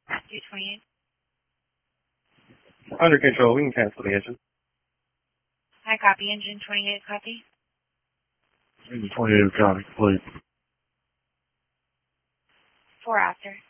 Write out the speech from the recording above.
228. Under control, we can cancel the engine. I copy. Engine 28, copy. Engine 28, copy, complete. 4 after.